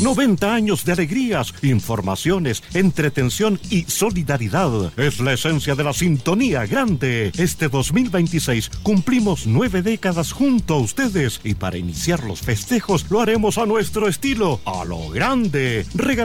90 años de alegrías, informaciones, entretención y solidaridad. Es la esencia de la sintonía grande. Este 2026 cumplimos 9 décadas junto a ustedes y para iniciar los festejos lo haremos a nuestro estilo, a lo grande.